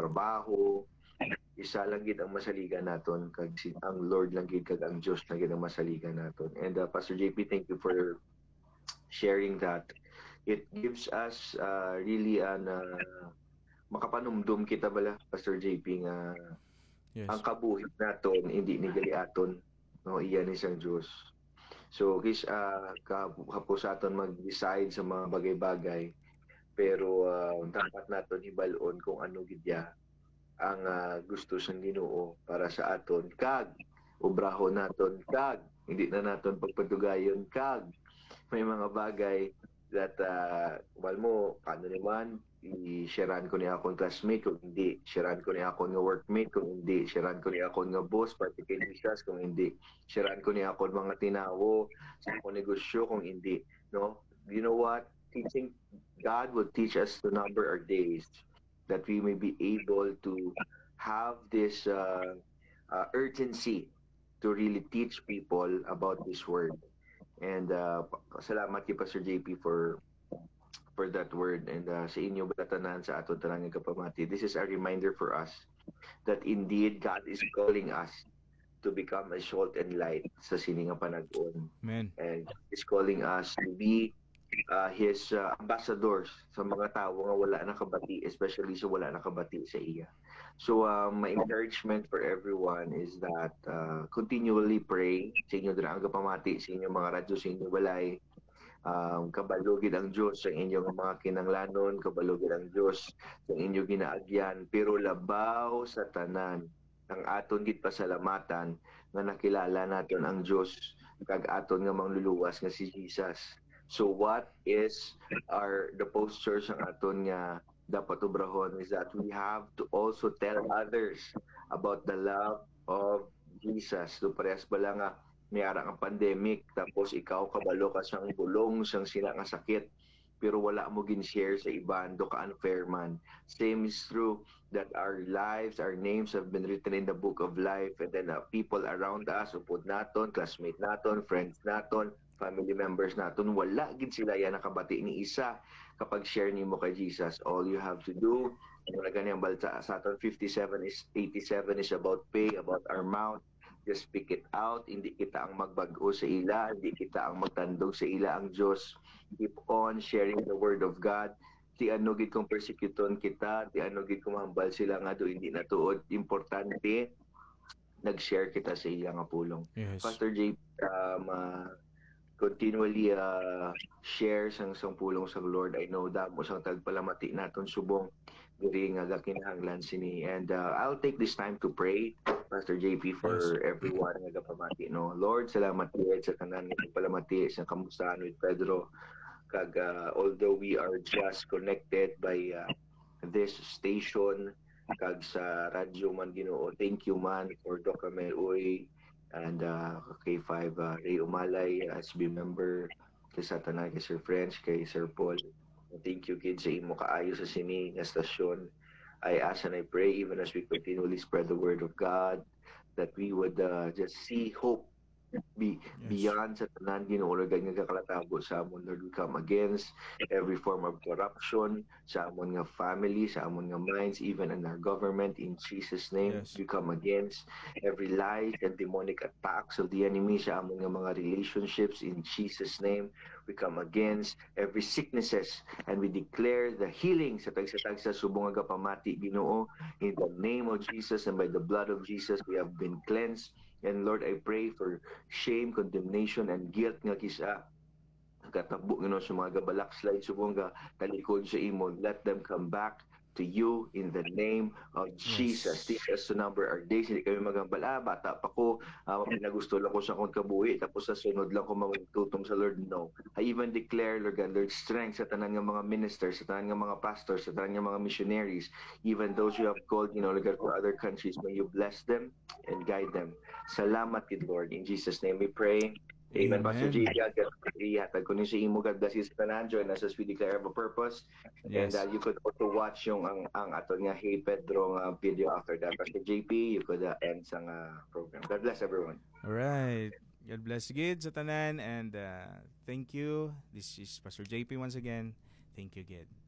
trabaho, isa lang gid ang masaligan naton kag ang Lord lang gid kag ang Dios lang gid ang masaligan naton. And Pastor JP, thank you for sharing that. It gives us really an makapanumdum kita bala, Pastor JP, nga ang Yes. kabuhi naton hindi ni gali aton, no, iyan isang Dios. So kapusaton mag-decide sa mga bagay-bagay, pero dapat naton hibalon kung ano gid ang gusto sang Ginoo para sa aton, kag obrahon naton, kag hindi na naton pagpatugayon, kag may mga bagay that wal mo paano naman i-sharean ko ni akong classmate kung hindi, sharean ko ni akong nga workmate kung hindi, sharean ko ni akong nga boss pati kay Jesus kung hindi, sharean ko ni akong mga tinawo sa akong negosyo kung hindi, no? You know what? God will teach us to number our days that we may be able to have this urgency to really teach people about this word. And salamat kay Pastor JP for that word, and sa inyo balatanan sa aton tanang kapamati. This is a reminder for us that indeed God is calling us to become a salt and light sa sininga panag-on. Amen. And is calling us to be his ambassadors sa mga tao nga wala nakabati, especially sa wala nakabati sa iya. So my encouragement for everyone is that continually pray sa inyo dira ang kapamati, sa inyo mga radyo, sa inyo balay. Kabalugid ang Diyos sa inyong mga kinanglanon, kabalugid ang Diyos sa inyong ginaagyan, pero labaw sa tanan ang aton gid pasalamatan nga nakilala naton ang Diyos kag aton nga mangluluwas nga si Jesus. So what is the posture sa aton nga dapat obrahon is that we have to also tell others about the love of Jesus. So parehas bala nga mayara ang pandemic tapos ikaw kabalo ka sang bulong sang sila nga sakit pero wala mo gin-share sa iban, do ka unfair man. Same is true that our lives, our names have been written in the book of life, and then people around us, upod naton, classmate naton, friends naton, family members naton, wala gid sila yan nakabati ni isa kapag share nimo kay Jesus. All you have to do, wala ganyang balsa sa aton 87 is about pay, about our mouth. Just speak it out. Hindi kita ang magbag-o sa ila, hindi kita ang magtandog sa ila ang Diyos. Keep on sharing the word of God. Ti ano gid kung persekuton kita, ti ano gid kung mahambal sila nga do hindi natuod. Importante nag-share kita sa iya nga pulong. Yes. Pastor J, continually share sang pulong sa Lord. I know damo sang tagpalamati naton subong diri nga gakinahanglan sini. And I'll take this time to pray, Pastor JP, for Yes. everyone nga gapamati, no. Lord, salamat gid sa tanan nga palamati sa kamustahan with Pedro kag although we are just connected by this station kag sa radyo man Ginoo, thank you man for Doc Amel Uy and K5 Ray Umalay as SB member, kay sa tanan kay Sir French, kay Sir Paul. Thank you kid sa imo kaayo sa sini nga stasyon. I ask and I pray even as we continually spread the word of God that we would just see hope Yes. beyond sa tanan Ginoo nga kakalatabo sa amon. Lord, we come against every form of corruption sa amon nga family, sa amon nga minds, even in our government. In Jesus' name, Yes. we come against every lie and demonic attacks of the enemy sa amon nga mga relationships. In Jesus' name, we come against every sicknesses and we declare the healing sa tag sa subong nga pamati Ginoo. In the name of Jesus and by the blood of Jesus, we have been cleansed. And Lord, I pray for shame, condemnation, and guilt nga kisa katabo Ginoo sa mga gabalakslide subong ga talikod sa imo. Let them come back to you in the name of Jesus. Yes. Teach us to number our days. Hindi kami magambala, bata pa ko, pinagusto lang ko sa akong kabuhi, tapos sa sunod lang ko magtutom sa Lord. No. I even declare, Lord God, Lord, strength sa tanan ng mga ministers, sa tanan ng mga pastors, sa tanan ng mga missionaries, even those you have called, Lord God, for other countries. May you bless them and guide them. Salamat, kid Lord. In Jesus' name we pray. Amen. Pastor G, Amen. hatag ko ni si imo, God bless you sa tanan. Join us as we declare of a purpose. And Yes. you could also watch yung ang aton nga Hey Pedro nga video after that. Pastor JP, you could end sa program. God bless everyone. All right. God bless Gid sa tanan and thank you. This is Pastor JP once again. Thank you, Gid.